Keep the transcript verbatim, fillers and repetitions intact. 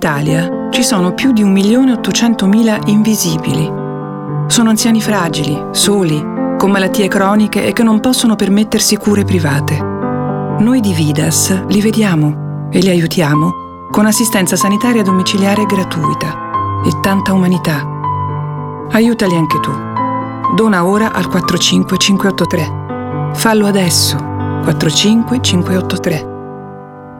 Italia ci sono più di un milione e ottocentomila invisibili. Sono anziani fragili, soli, con malattie croniche e che non possono permettersi cure private. Noi di Vidas li vediamo e li aiutiamo con assistenza sanitaria domiciliare gratuita e tanta umanità. Aiutali anche tu. Dona ora al quattro cinque cinque otto tre. Fallo adesso. quattro cinque cinque otto tre.